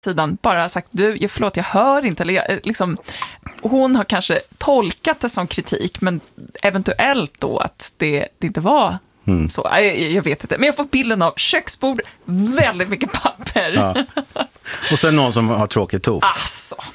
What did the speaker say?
sidan bara sagt, förlåt, jag hör inte, eller liksom, hon har kanske tolkat det som kritik, men eventuellt då att det inte var så, jag vet inte, men jag får bilden av köksbord, väldigt mycket papper. Ja. Och sen någon som har tråkigt ton. Alltså,